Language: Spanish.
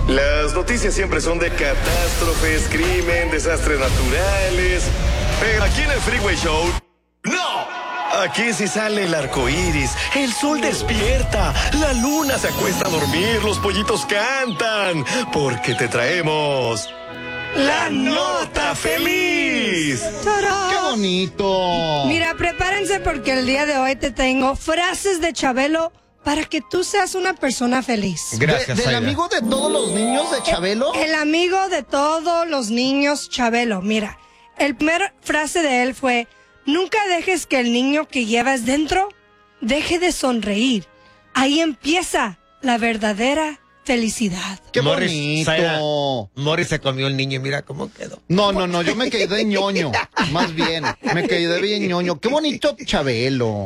Las noticias siempre son de catástrofes, crimen, desastres naturales. Pero aquí en el Freeway Show, ¡no! Aquí sí sale el arco iris, el sol despierta, la luna se acuesta a dormir, los pollitos cantan, porque te traemos la nota feliz. ¡Tarán! ¡Qué bonito! Mira, prepárense porque el día de hoy te tengo frases de Chabelo para que tú seas una persona feliz. Gracias, ¿Del Zaida. amigo de todos los niños de Chabelo? El amigo de todos los niños, Chabelo. Mira, el primer frase de él fue: nunca dejes que el niño que llevas dentro deje de sonreír. Ahí empieza la verdadera felicidad. ¡Qué Morris, bonito! Zaida, Morris se comió el niño y mira cómo quedó. No, yo me quedé ñoño. Más bien, me quedé bien ñoño. ¡Qué bonito Chabelo!